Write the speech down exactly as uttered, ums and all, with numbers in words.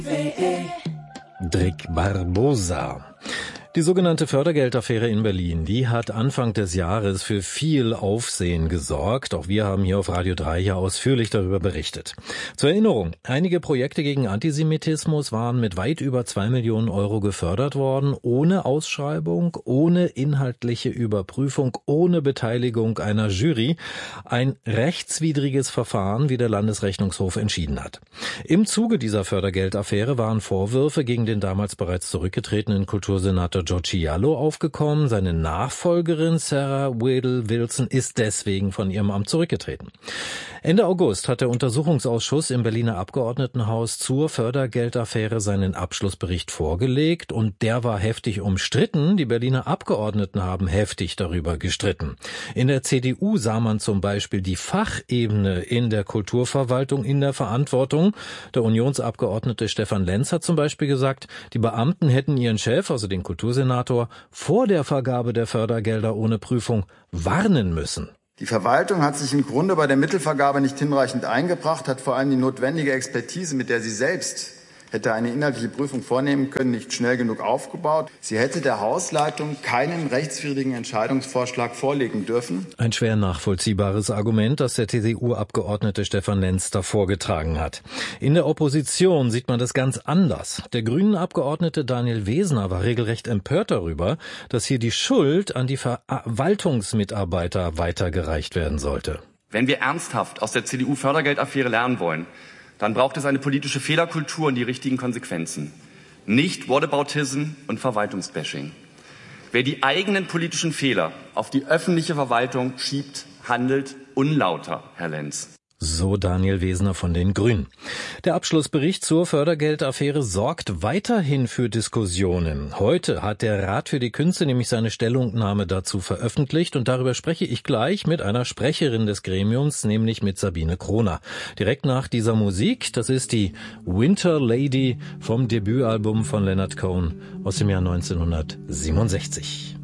Drick Barbosa. Die sogenannte Fördergeldaffäre in Berlin, die hat Anfang des Jahres für viel Aufsehen gesorgt. Auch wir haben hier auf Radio drei ja ausführlich darüber berichtet. Zur Erinnerung, einige Projekte gegen Antisemitismus waren mit weit über zwei Millionen Euro gefördert worden, ohne Ausschreibung, ohne inhaltliche Überprüfung, ohne Beteiligung einer Jury. Ein rechtswidriges Verfahren, wie der Landesrechnungshof entschieden hat. Im Zuge dieser Fördergeldaffäre waren Vorwürfe gegen den damals bereits zurückgetretenen Kultursenator Giorgiallo aufgekommen. Seine Nachfolgerin Sarah Wedel-Wilson ist deswegen von ihrem Amt zurückgetreten. Ende August hat der Untersuchungsausschuss im Berliner Abgeordnetenhaus zur Fördergeldaffäre seinen Abschlussbericht vorgelegt und der war heftig umstritten. Die Berliner Abgeordneten haben heftig darüber gestritten. In der C D U sah man zum Beispiel die Fachebene in der Kulturverwaltung in der Verantwortung. Der Unionsabgeordnete Stefan Lenz hat zum Beispiel gesagt, die Beamten hätten ihren Chef, also den Kultursenator, vor der Vergabe der Fördergelder ohne Prüfung warnen müssen. Die Verwaltung hat sich im Grunde bei der Mittelvergabe nicht hinreichend eingebracht, hat vor allem die notwendige Expertise, mit der sie selbst hätte eine inhaltliche Prüfung vornehmen können, nicht schnell genug aufgebaut. Sie hätte der Hausleitung keinen rechtswidrigen Entscheidungsvorschlag vorlegen dürfen. Ein schwer nachvollziehbares Argument, das der T D U-Abgeordnete Stefan Lenz da vorgetragen hat. In der Opposition sieht man das ganz anders. Der Grünen-Abgeordnete Daniel Wesner war regelrecht empört darüber, dass hier die Schuld an die Verwaltungsmitarbeiter weitergereicht werden sollte. Wenn wir ernsthaft aus der C D U-Fördergeldaffäre lernen wollen, dann braucht es eine politische Fehlerkultur und die richtigen Konsequenzen. Nicht Whataboutism und Verwaltungsbashing. Wer die eigenen politischen Fehler auf die öffentliche Verwaltung schiebt, handelt unlauter, Herr Lenz. So Daniel Wesner von den Grünen. Der Abschlussbericht zur Fördergeldaffäre sorgt weiterhin für Diskussionen. Heute hat der Rat für die Künste nämlich seine Stellungnahme dazu veröffentlicht und darüber spreche ich gleich mit einer Sprecherin des Gremiums, nämlich mit Sabine Kroner. Direkt nach dieser Musik, das ist die Winter Lady vom Debütalbum von Leonard Cohen aus dem Jahr neunzehnhundertsiebenundsechzig.